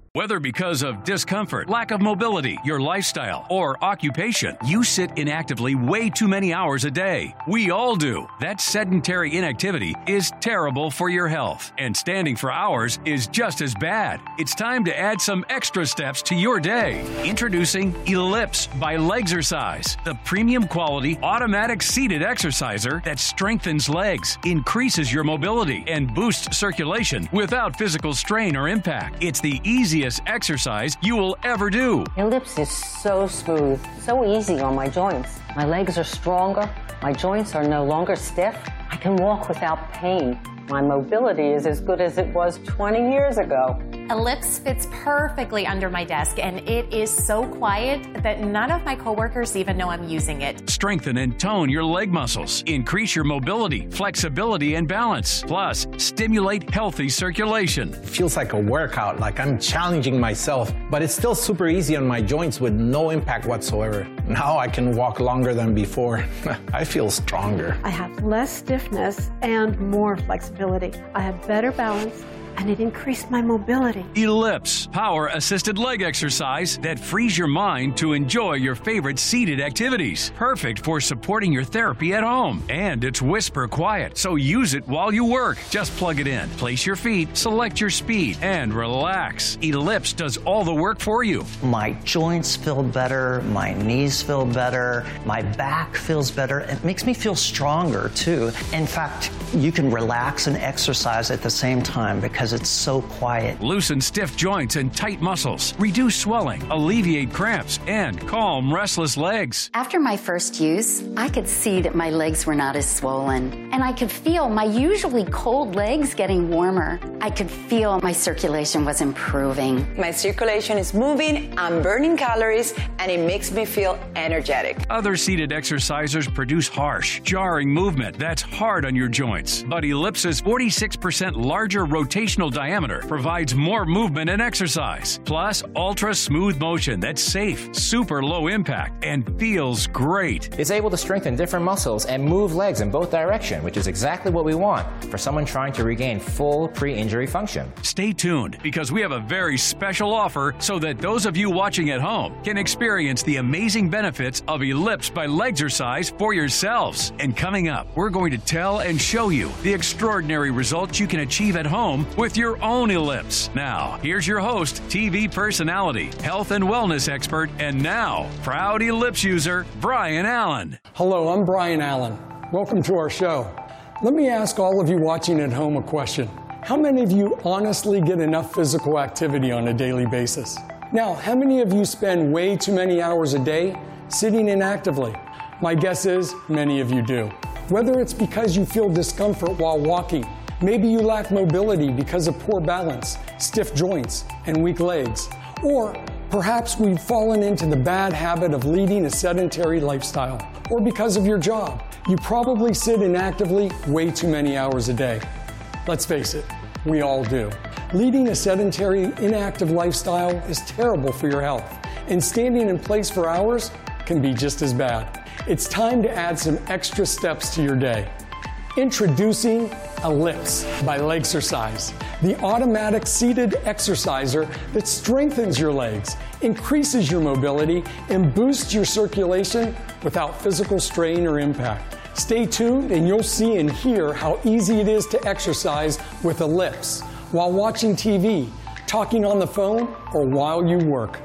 Whether because of discomfort, lack of mobility, your lifestyle, or occupation, you sit inactively way too many hours a day. We all do. That sedentary inactivity is terrible for your health, and standing for hours is just as bad. It's time to add some extra steps to your day. Introducing Ellipse by Legzercise, the premium quality automatic seated exerciser that strengthens legs, increases your mobility, and boosts circulation without physical strain or impact. It's the easiest exercise you will ever do. Ellipse is so smooth, so easy on my joints. My legs are stronger, my joints are no longer stiff. I can walk without pain. My mobility is as good as it was 20 years ago. Ellipse fits perfectly under my desk, and it is so quiet that none of my coworkers even know I'm using it. Strengthen and tone your leg muscles. Increase your mobility, flexibility, and balance. Plus, stimulate healthy circulation. It feels like a workout, like I'm challenging myself, but it's still super easy on my joints with no impact whatsoever. Now I can walk longer than before. I feel stronger. I have less stiffness and more flexibility. I have better balance, and it increased my mobility. Ellipse, power-assisted leg exercise that frees your mind to enjoy your favorite seated activities. Perfect for supporting your therapy at home. And it's whisper quiet, so use it while you work. Just plug it in, place your feet, select your speed, and relax. Ellipse does all the work for you. My joints feel better, my knees feel better, my back feels better. It makes me feel stronger, too. In fact, you can relax and exercise at the same time because it's so quiet. Loosen stiff joints and tight muscles, reduce swelling, alleviate cramps, and calm restless legs. After my first use, I could see that my legs were not as swollen, and I could feel my usually cold legs getting warmer. I could feel my circulation was improving. My circulation is moving, I'm burning calories, and it makes me feel energetic. Other seated exercisers produce harsh, jarring movement that's hard on your joints. But Ellipse's 46% larger rotational diameter provides more movement and exercise. Plus, ultra smooth motion that's safe, super low impact, and feels great. It's able to strengthen different muscles and move legs in both directions, which is exactly what we want for someone trying to regain full pre-injury function. Stay tuned, because we have a very special offer so that those of you watching at home can experience the amazing benefits of Ellipse by Legzercise for yourselves. And coming up, we're going to tell and show you the extraordinary results you can achieve at home with your own Ellipse. Now, here's your host, TV personality, health and wellness expert, and now, proud Ellipse user, Brian Allen. Hello, I'm Brian Allen. Welcome to our show. Let me ask all of you watching at home a question. How many of you honestly get enough physical activity on a daily basis? Now, how many of you spend way too many hours a day sitting inactively? My guess is many of you do. Whether it's because you feel discomfort while walking, maybe you lack mobility because of poor balance, stiff joints, and weak legs. Or perhaps we've fallen into the bad habit of leading a sedentary lifestyle. Or because of your job, you probably sit inactively way too many hours a day. Let's face it, we all do. Leading a sedentary, inactive lifestyle is terrible for your health, and standing in place for hours can be just as bad. It's time to add some extra steps to your day. Introducing Ellipse by Legzercise, the automatic seated exerciser that strengthens your legs, increases your mobility, and boosts your circulation without physical strain or impact. Stay tuned and you'll see and hear how easy it is to exercise with Ellipse while watching TV, talking on the phone, or while you work.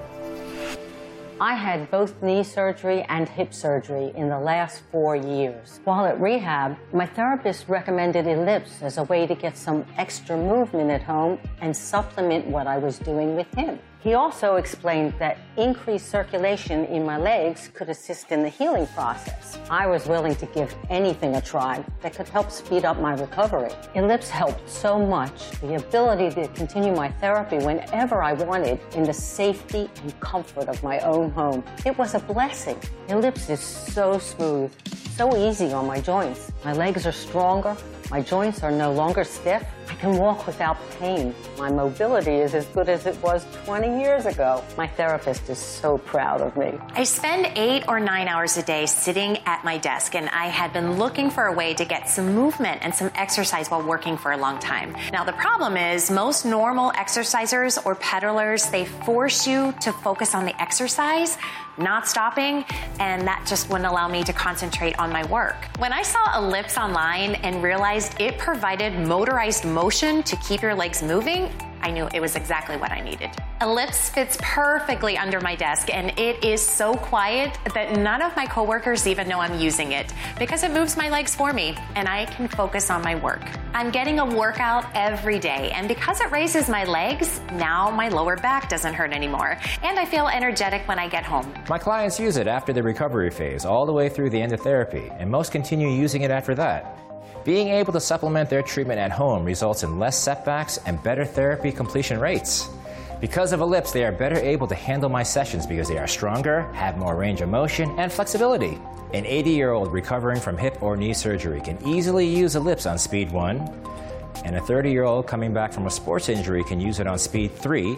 I had both knee surgery and hip surgery in the last 4 years. While at rehab, my therapist recommended Ellipse as a way to get some extra movement at home and supplement what I was doing with him. He also explained that increased circulation in my legs could assist in the healing process. I was willing to give anything a try that could help speed up my recovery. Ellipse helped so much, the ability to continue my therapy whenever I wanted in the safety and comfort of my own home. It was a blessing. Ellipse is so smooth, so easy on my joints. My legs are stronger. My joints are no longer stiff. I can walk without pain. My mobility is as good as it was 20 years ago. My therapist is so proud of me. I spend 8 or 9 hours a day sitting at my desk, and I had been looking for a way to get some movement and some exercise while working for a long time. Now, the problem is most normal exercisers or peddlers, they force you to focus on the exercise, not stopping, and that just wouldn't allow me to concentrate on my work. When I saw Ellipse online and realized it provided motorized motion to keep your legs moving, I knew it was exactly what I needed. Ellipse fits perfectly under my desk, and it is so quiet that none of my coworkers even know I'm using it because it moves my legs for me and I can focus on my work. I'm getting a workout every day, and because it raises my legs, now my lower back doesn't hurt anymore, and I feel energetic when I get home. My clients use it after the recovery phase all the way through the end of therapy, and most continue using it after that. Being able to supplement their treatment at home results in less setbacks and better therapy completion rates. Because of Ellipse, they are better able to handle my sessions because they are stronger, have more range of motion, and flexibility. An 80-year-old recovering from hip or knee surgery can easily use Ellipse on speed 1, and a 30-year-old coming back from a sports injury can use it on speed 3,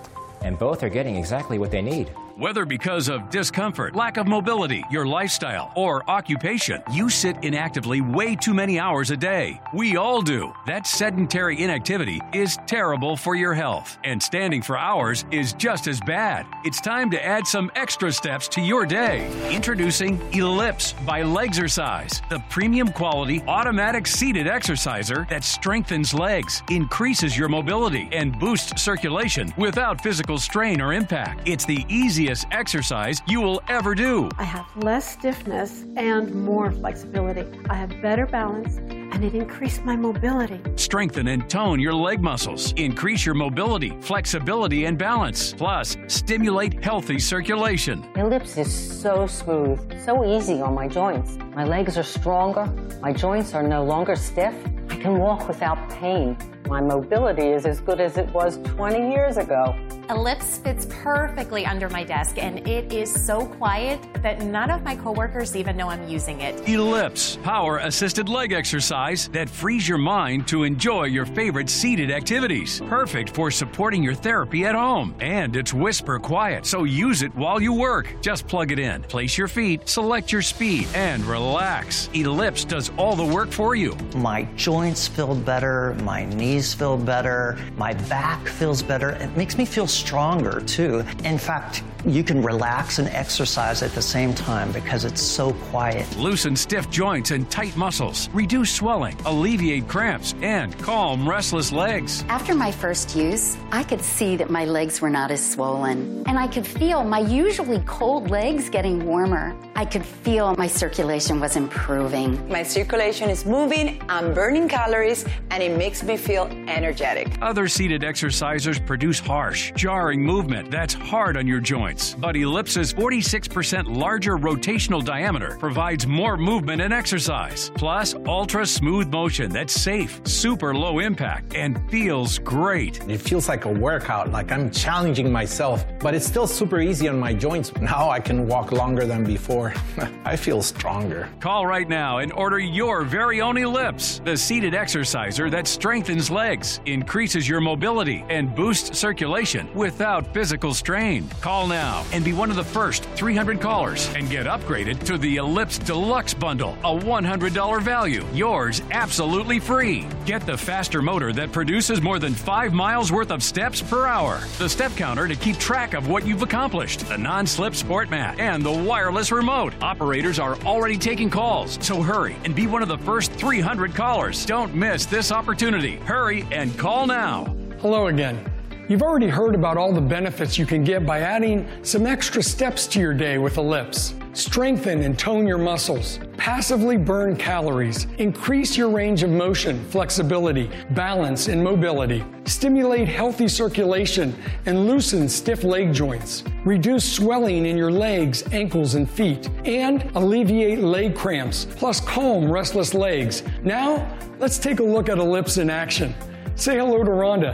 and both are getting exactly what they need. Whether because of discomfort, lack of mobility, your lifestyle, or occupation, you sit inactively way too many hours a day. We all do. That sedentary inactivity is terrible for your health, and standing for hours is just as bad. It's time to add some extra steps to your day. Introducing Ellipse by Legsercise, the premium quality automatic seated exerciser that strengthens legs, increases your mobility, and boosts circulation without physical strain or impact. It's the easiest exercise you will ever do. I have less stiffness and more flexibility. I have better balance, and it increased my mobility. Strengthen and tone your leg muscles. Increase your mobility, flexibility, and balance. Plus, stimulate healthy circulation. Ellipse is so smooth, so easy on my joints. My legs are stronger. My joints are no longer stiff. I can walk without pain. My mobility is as good as it was 20 years ago. Ellipse fits perfectly under my desk, and it is so quiet that none of my coworkers even know I'm using it. Ellipse, power-assisted leg exercise that frees your mind to enjoy your favorite seated activities. Perfect for supporting your therapy at home. And it's whisper quiet, so use it while you work. Just plug it in, place your feet, select your speed, and relax. Ellipse does all the work for you. My joints feel better, my knees feel better, my back feels better. It makes me feel stronger too. In fact, you can relax and exercise at the same time because it's so quiet. Loosen stiff joints and tight muscles, reduce swelling, alleviate cramps, and calm restless legs. After my first use, I could see that my legs were not as swollen, and I could feel my usually cold legs getting warmer. I could feel my circulation was improving. My circulation is moving, I'm burning calories, and it makes me feel energetic. Other seated exercisers produce harsh, jarring movement that's hard on your joints. But Ellipse's 46% larger rotational diameter provides more movement and exercise. Plus, ultra smooth motion that's safe, super low impact, and feels great. It feels like a workout, like I'm challenging myself, but it's still super easy on my joints. Now I can walk longer than before. I feel stronger. Call right now and order your very own Ellipse, the seated exerciser that strengthens legs, increases your mobility, and boosts circulation without physical strain. Call now and be one of the first 300 callers and get upgraded to the Ellipse Deluxe Bundle, a $100 value. Yours absolutely free. Get the faster motor that produces more than 5 miles worth of steps per hour, the step counter to keep track of what you've accomplished, the non-slip sport mat, and the wireless remote. Operators are already taking calls, so hurry and be one of the first 300 callers. Don't miss this opportunity. Hurry and call now. Hello again. You've already heard about all the benefits you can get by adding some extra steps to your day with Ellipse. Strengthen and tone your muscles, passively burn calories, increase your range of motion, flexibility, balance, and mobility, stimulate healthy circulation, and loosen stiff leg joints, reduce swelling in your legs, ankles, and feet, and alleviate leg cramps, plus calm restless legs. Now, let's take a look at Ellipse in action. Say hello to Rhonda.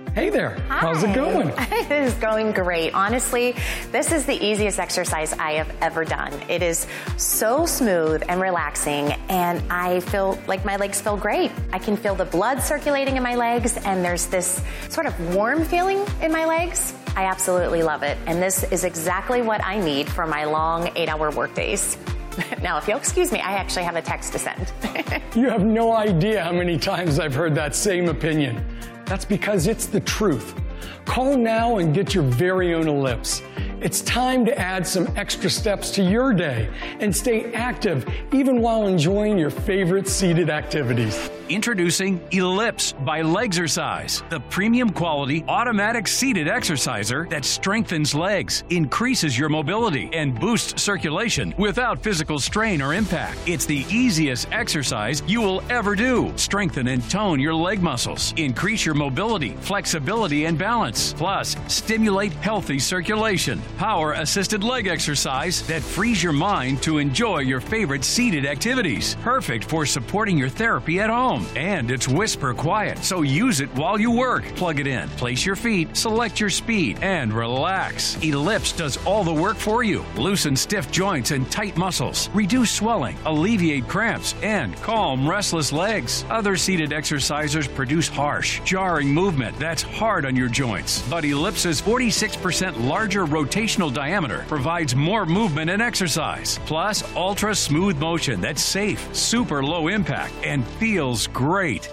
Hey there. Hi. How's it going? It is going great. Honestly, this is the easiest exercise I have ever done. It is so smooth and relaxing, and I feel like my legs feel great. I can feel the blood circulating in my legs, and there's this sort of warm feeling in my legs. I absolutely love it, and this is exactly what I need for my long 8-hour work days. Now, if you'll excuse me, I actually have a text to send. You have no idea how many times I've heard that same opinion. That's because it's the truth. Call now and get your very own Ellipse. It's time to add some extra steps to your day and stay active even while enjoying your favorite seated activities. Introducing Ellipse by Legsercise, the premium quality automatic seated exerciser that strengthens legs, increases your mobility, and boosts circulation without physical strain or impact. It's the easiest exercise you will ever do. Strengthen and tone your leg muscles, increase your mobility, flexibility, and balance. Plus, stimulate healthy circulation. Power-assisted leg exercise that frees your mind to enjoy your favorite seated activities. Perfect for supporting your therapy at home. And it's whisper quiet, so use it while you work. Plug it in, place your feet, select your speed, and relax. Ellipse does all the work for you. Loosen stiff joints and tight muscles. Reduce swelling, alleviate cramps, and calm restless legs. Other seated exercisers produce harsh, jarring movement that's hard on your joints. But Ellipse's 46% larger rotational diameter provides more movement and exercise. Plus, ultra smooth motion that's safe, super low impact, and feels great.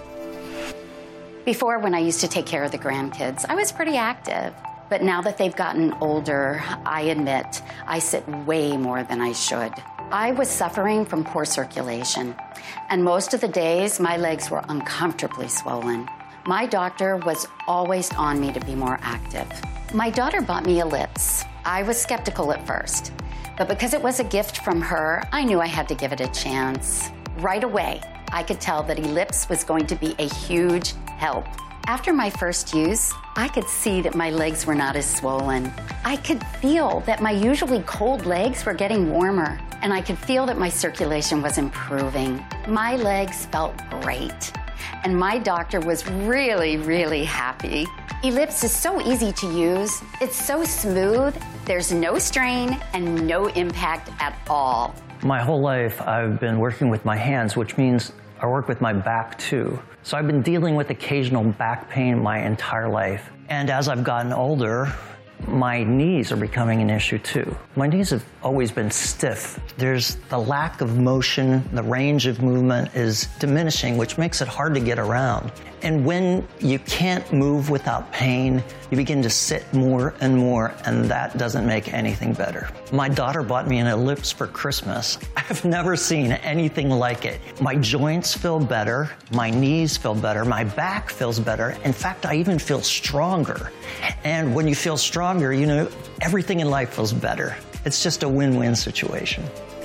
Before, when I used to take care of the grandkids, I was pretty active. But now that they've gotten older, I admit I sit way more than I should. I was suffering from poor circulation, and most of the days my legs were uncomfortably swollen. My doctor was always on me to be more active. My daughter bought me Ellipse. I was skeptical at first, but because it was a gift from her, I knew I had to give it a chance. Right away, I could tell that Ellipse was going to be a huge help. After my first use, I could see that my legs were not as swollen. I could feel that my usually cold legs were getting warmer, and I could feel that my circulation was improving. My legs felt great, and my doctor was really, really happy. Ellipse is so easy to use. It's so smooth. There's no strain and no impact at all. My whole life, I've been working with my hands, which means I work with my back too. So I've been dealing with occasional back pain my entire life. And as I've gotten older, my knees are becoming an issue too. My knees have always been stiff. There's the lack of motion, the range of movement is diminishing, which makes it hard to get around. And when you can't move without pain, you begin to sit more and more, and that doesn't make anything better. My daughter bought me an Ellipse for Christmas. I've never seen anything like it. My joints feel better, my knees feel better, my back feels better. In fact, I even feel stronger. And when you feel stronger, you know, everything in life feels better. It's just a win-win situation.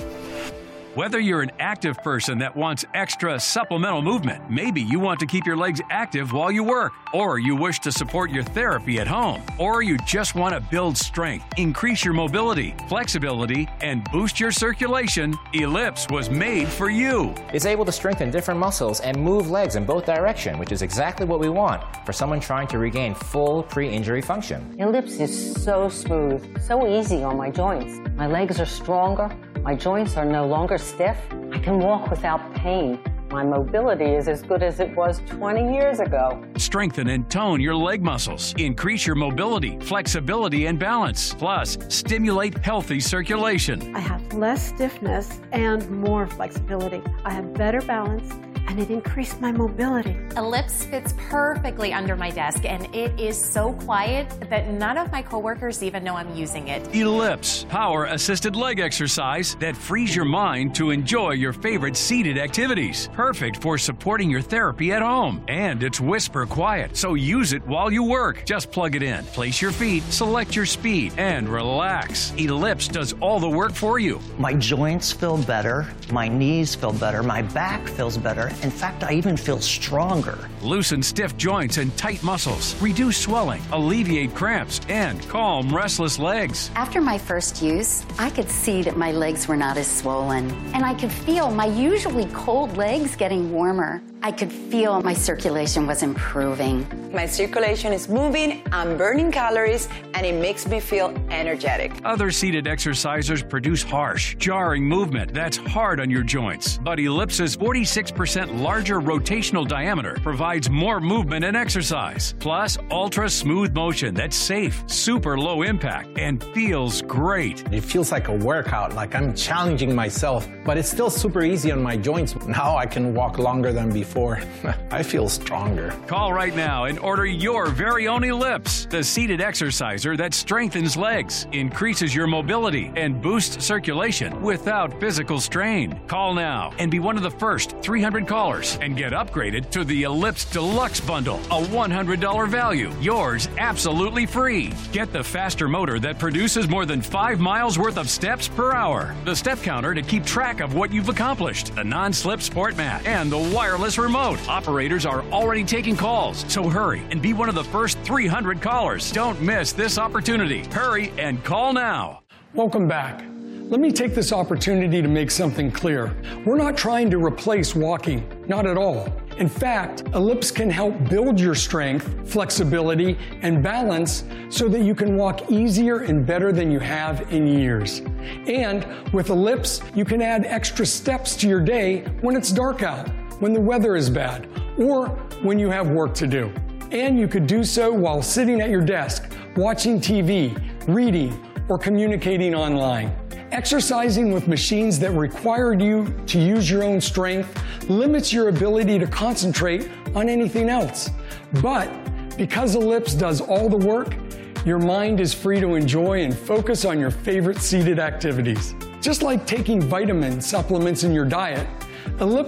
Whether you're an active person that wants extra supplemental movement, maybe you want to keep your legs active while you work, or you wish to support your therapy at home, or you just want to build strength, increase your mobility, flexibility, and boost your circulation, Ellipse was made for you. It's able to strengthen different muscles and move legs in both directions, which is exactly what we want for someone trying to regain full pre-injury function. Ellipse is so smooth, so easy on my joints. My legs are stronger. My joints are no longer stiff. I can walk without pain. My mobility is as good as it was 20 years ago. Strengthen and tone your leg muscles. Increase your mobility, flexibility, and balance. Plus, stimulate healthy circulation. I have less stiffness and more flexibility. I have better balance, and it increased my mobility. Ellipse fits perfectly under my desk, and it is so quiet that none of my coworkers even know I'm using it. Ellipse, power-assisted leg exercise that frees your mind to enjoy your favorite seated activities. Perfect for supporting your therapy at home. And it's whisper quiet, so use it while you work. Just plug it in, place your feet, select your speed, and relax. Ellipse does all the work for you. My joints feel better, my knees feel better, my back feels better. In fact, I even feel stronger. Loosen stiff joints and tight muscles. Reduce swelling, alleviate cramps, and calm restless legs. After my first use, I could see that my legs were not as swollen, and I could feel my usually cold legs getting warmer. I could feel my circulation was improving. My circulation is moving, I'm burning calories, and it makes me feel energetic. Other seated exercisers produce harsh, jarring movement that's hard on your joints. But Ellipse's 46% larger rotational diameter provides more movement and exercise. Plus, ultra smooth motion that's safe, super low impact, and feels great. It feels like a workout, like I'm challenging myself, but it's still super easy on my joints. Now I can walk longer than before. I feel stronger. Call right now and order your very own Ellipse, the seated exerciser that strengthens legs, increases your mobility, and boosts circulation without physical strain. Call now and be one of the first 300 callers and get upgraded to the Ellipse Deluxe Bundle, a $100 value. Yours absolutely free. Get the faster motor that produces more than 5 miles worth of steps per hour, the step counter to keep track of what you've accomplished, the non-slip sport mat, and the wireless remote. Operators are already taking calls, so hurry and be one of the first 300 callers. Don't miss this opportunity. Hurry and call now. Welcome back. Let me take this opportunity to make something clear. We're not trying to replace walking, not at all. In fact, Ellipse can help build your strength, flexibility, and balance so that you can walk easier and better than you have in years. And with Ellipse, you can add extra steps to your day when it's dark out, when the weather is bad, or when you have work to do. And you could do so while sitting at your desk, watching TV, reading, or communicating online. Exercising with machines that require you to use your own strength limits your ability to concentrate on anything else. But because Ellipse does all the work, your mind is free to enjoy and focus on your favorite seated activities. Just like taking vitamin supplements in your diet, Ellipse